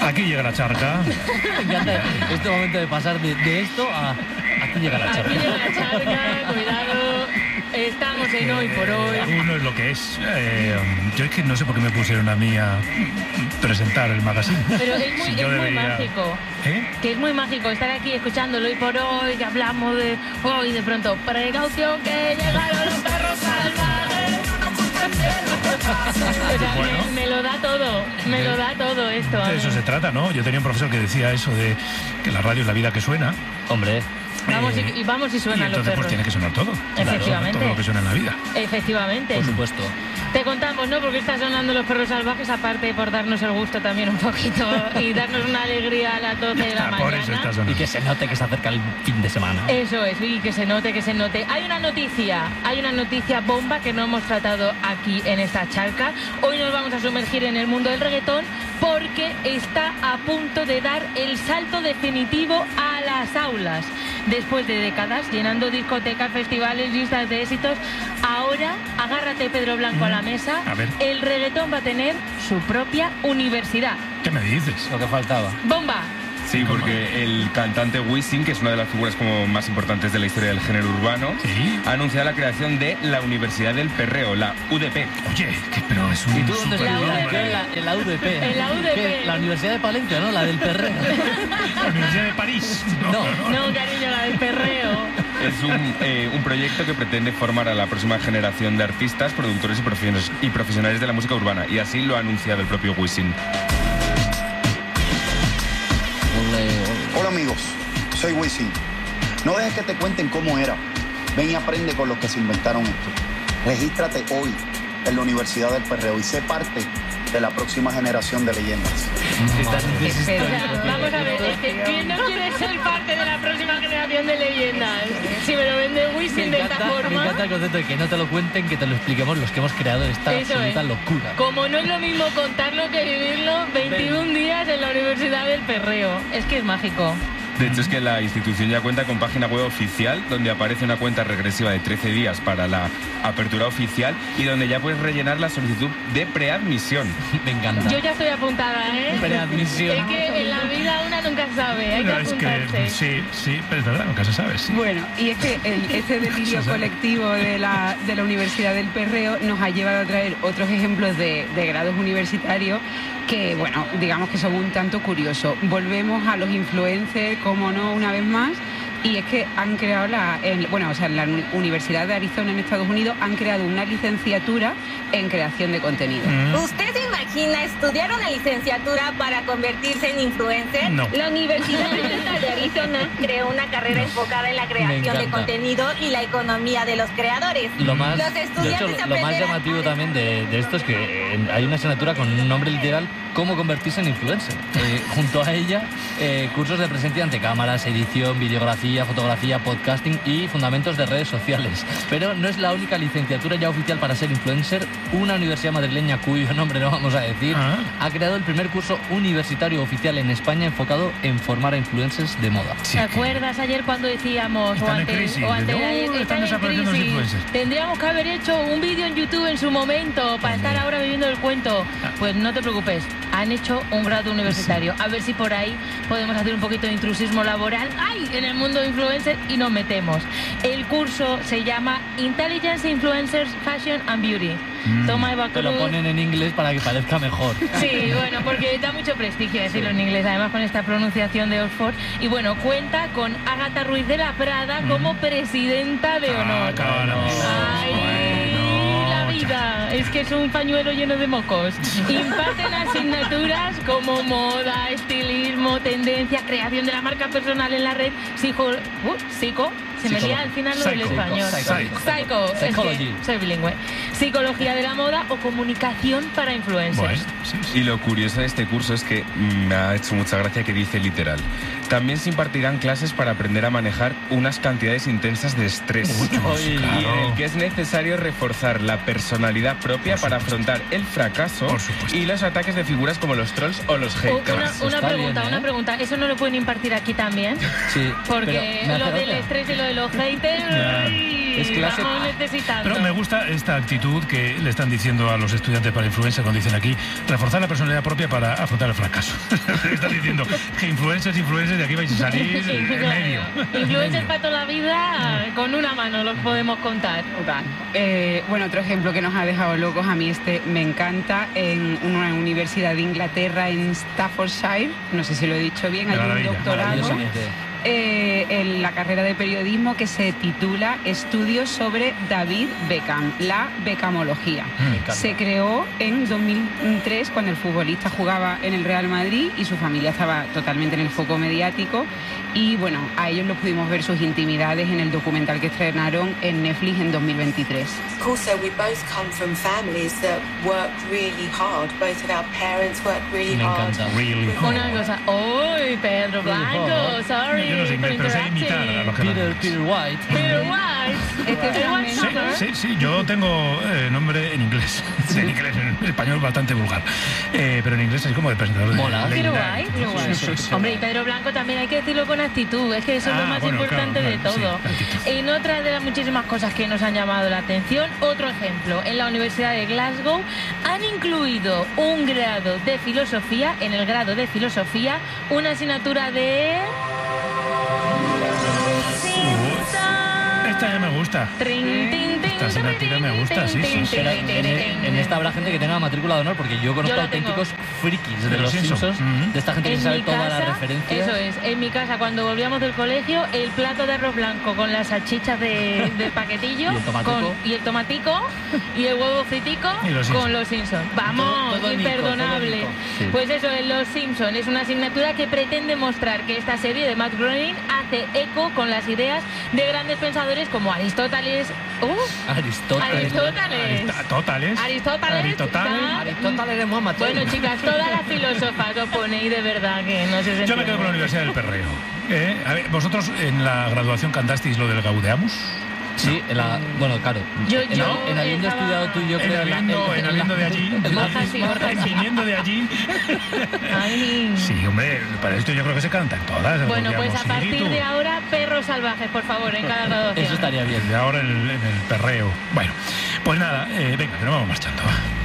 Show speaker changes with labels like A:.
A: Aquí llega la charca.
B: Me encanta este momento de pasar de esto a aquí llega la charca.
C: Aquí llega la charca, cuidado. Estamos en Hoy por Hoy.
A: Uno es lo que es. Yo es que no sé por qué me pusieron a mí a presentar el magazine.
C: Pero es muy,
A: Si yo
C: muy
A: debería-
C: mágico.
A: ¿Eh?
C: Que es muy mágico estar aquí escuchándolo Hoy por Hoy, que hablamos de hoy y de pronto, precaución que llegaron los perros salvajes. O sea,
A: Bueno.
C: me lo da todo, me lo da todo esto. a
A: De
C: mí.
A: eso se trata, ¿no? Yo tenía un profesor que decía eso de que la radio es la vida que suena.
B: Hombre,
C: Vamos y vamos y
A: Y
C: suenan los
A: entonces
C: perros.
A: pues tiene que sonar todo.
C: Efectivamente.
A: Todo lo que suena en la vida.
C: Efectivamente.
B: por supuesto.
C: Te contamos, ¿no? Porque está sonando Los Perros Salvajes, aparte por darnos el gusto también un poquito y darnos una alegría a las 12 de la
A: Por eso está
C: mañana.
A: sonando.
B: Y que se note que se acerca el fin de semana.
C: Eso es, y que se note, que se note. Hay una noticia bomba que no hemos tratado aquí en esta charca. Hoy nos vamos a sumergir en el mundo del reggaetón porque está a punto de dar el salto definitivo a las aulas. Después de décadas llenando discotecas, festivales, listas de éxitos, ahora, agárrate Pedro Blanco a la mesa,
A: A ver.
C: el reggaetón va a tener su propia universidad.
A: ¿Qué me dices?
B: Lo que faltaba.
C: ¡Bomba!
D: Sí, porque el cantante Wisin, que es una de las figuras como más importantes de la historia del género urbano,
A: Sí.
D: ha anunciado la creación de la Universidad del Perreo, la UDP.
A: Oye, pero es un...
B: ¿Y tú dónde
A: súper
C: La
B: estudias?
C: UDP.
B: Yo en la UDP.
C: En la UDP.
B: ¿Qué? La Universidad de Palencia, ¿no? La del Perreo.
A: La Universidad de París.
B: No.
C: No, cariño, la del perreo.
D: Es un proyecto que pretende formar a la próxima generación de artistas, productores y profesionales de la música urbana. Y así lo ha anunciado el propio Wisin.
E: Hola amigos, soy Wisin. No dejes que te cuenten cómo era. Ven y aprende con los que se inventaron esto. Regístrate hoy en la Universidad del Perreo y sé parte de la próxima generación de leyendas.
C: O sea, vamos a ver, es que ¿quién no quiere ser parte de la próxima generación de leyendas? Si me lo vende Wisin de esta
B: Me
C: forma.
B: encanta el concepto de que no te lo cuenten, que te lo expliquemos los que hemos creado esta
C: Eso
B: absoluta
C: es.
B: locura.
C: Como no es lo mismo contarlo que vivirlo, 21 días en la Universidad del Perreo. Es que es mágico.
D: De hecho, es que la institución ya cuenta con página web oficial, donde aparece una cuenta regresiva de 13 días para la apertura oficial y donde ya puedes rellenar la solicitud de preadmisión.
B: Me encanta.
C: Yo ya estoy apuntada, ¿eh?
B: Preadmisión.
C: Es que en la vida una nunca sabe, hay que
A: No, es
C: apuntarse.
A: que sí, pero es verdad, nunca se sabe, sí.
F: Bueno, y es que este delirio colectivo de la Universidad del Perreo nos ha llevado a traer otros ejemplos de grados universitarios que, bueno, digamos que son un tanto curiosos. Volvemos a los influencers, como no, una vez más. Y es que han creado en la Universidad de Arizona en Estados Unidos han creado una licenciatura en creación de contenido.
G: ¿Usted se imagina estudiar una licenciatura para convertirse en influencer?
A: No.
G: La Universidad de Arizona creó una carrera enfocada en la creación de
B: encanta.
G: contenido y la economía de los creadores.
B: Lo más,
G: Los
B: de hecho,
G: estudiantes
B: lo más
G: aprenderán
B: llamativo
G: a
B: también de esto es que hay una asignatura con un nombre literal, cómo convertirse en influencer. Junto a ella, cursos de presencia ante cámaras, edición, videografía, fotografía, podcasting y fundamentos de redes sociales. Pero no es la única licenciatura ya oficial para ser influencer. Una universidad madrileña, cuyo nombre no vamos a decir, ha creado el primer curso universitario oficial en España enfocado en formar a influencers de moda.
C: ¿Te acuerdas ayer cuando decíamos,
A: Están en crisis,
C: o antes de
A: desde,
C: ayer,
A: están
C: están en
A: desapareciendo los
C: crisis?
A: influencers.
C: Tendríamos que haber hecho un vídeo en YouTube en su momento para estar ahora viviendo el cuento. Pues no te preocupes, han hecho un grado universitario. A ver si por ahí podemos hacer un poquito de intrusismo laboral en el mundo de influencer y nos metemos. El curso se llama Intelligence Influencers Fashion and Beauty. Toma Eva
B: Te lo
C: Cruz.
B: ponen en inglés para que parezca mejor.
C: Sí, bueno, porque da mucho prestigio decirlo en inglés, además con esta pronunciación de Oxford. Y bueno, cuenta con Ágata Ruiz de la Prada como presidenta de honor.
A: Claro.
C: ¡Ay, la vida! Es que es un pañuelo lleno de mocos. Imparten asignaturas como moda, estilismo, tendencia, creación de la marca personal en la red, se me lía al final lo del español.
B: Psychology.
C: Soy bilingüe. Psicología de la moda o comunicación para influencers.
A: Bueno, sí, sí.
D: Y lo curioso de este curso es que me ha hecho mucha gracia que dice literal: también se impartirán clases para aprender a manejar unas cantidades intensas de estrés
B: Oye,
D: y en el que es necesario reforzar la personalidad propia para afrontar el fracaso
A: Por supuesto.
D: y los ataques de figuras como los trolls o los haters.
C: Una
B: Está
C: pregunta,
B: bien, ¿eh?
C: una pregunta. ¿Eso no lo pueden impartir aquí también?
B: Sí,
C: Porque
B: pero me hace
C: lo del
B: gracia.
C: estrés y lo de los haters,
A: Ya.
C: ay,
B: Es clase-
C: vamos necesitando.
A: Pero me gusta esta actitud actitud que le están diciendo a los estudiantes para influencer cuando dicen aquí, reforzar la personalidad propia para afrontar el fracaso. Están diciendo que influencers, de aquí vais a salir medio.
C: Influencers para toda la vida, con una mano los podemos contar.
F: Bueno, otro ejemplo que nos ha dejado locos, a mí me encanta, en una universidad de Inglaterra, en Staffordshire, no sé si lo he dicho bien, hay un doctorado en la carrera de periodismo que se titula Estudios sobre David Beckham, la Beckhamología. Se creó en 2003 cuando el futbolista jugaba en el Real Madrid y su familia estaba totalmente en el foco mediático, y bueno, a ellos los pudimos ver sus intimidades en el documental que estrenaron en Netflix en 2023.
H: Also, we both come from families that work really hard. Both of our parents work really hard.
A: Really hard.
C: Una cosa, ¡uy, Pedro Blanco! Sorry.
A: Yo no sé inglés, pero sé imitar a los que
B: Peter White.
C: Peter White.
A: Sí, yo tengo nombre en inglés. En español bastante vulgar. Pero en inglés es como de presentador.
B: Mola.
A: de
C: Peter
A: Late
C: White.
A: Night. Sí.
C: Hombre, y Pedro Blanco también hay que decirlo con actitud. Es que eso es lo más importante de todo.
A: Sí,
C: en otra de las muchísimas cosas que nos han llamado la atención, otro ejemplo. En la Universidad de Glasgow han incluido un grado de filosofía, en el grado de filosofía, una asignatura de...
A: Esta ya me gusta. Esta asignatura me gusta, sí.
B: En esta habrá gente que tenga matrícula de honor, porque yo conozco auténticos frikis de los Simpsons, de esta gente que sabe todas las referencias.
C: Eso es, en mi casa cuando volvíamos del colegio, el plato de arroz blanco con las salchichas del paquetillo y el tomatico y el huevo fritico con los Simpsons. Vamos, todo imperdonable.
B: Nico, sí.
C: Pues eso, en Los Simpsons es una asignatura que pretende mostrar que esta serie de Matt Groening hace eco con las ideas de grandes pensadores como Aristóteles.
B: Aristóteles es muy amateur.
C: Bueno, chicas, todas las filósofas os ponéis de verdad que no se
A: Yo me quedo con la Universidad del Perreo. A ver, ¿vosotros en la graduación cantasteis lo del Gaudeamus?
B: Sí, bueno, claro. En habiendo estudiado tú y yo creo...
A: En habiendo de allí. En viniendo de allí.
C: Ay.
A: Sí, hombre, para esto yo creo que se cantan todas.
C: Bueno, pues a partir de ahora, perros salvajes, por favor, en cada graduación.
B: Eso estaría bien.
A: De ahora en el perreo. Bueno, pues nada, venga, que nos vamos marchando.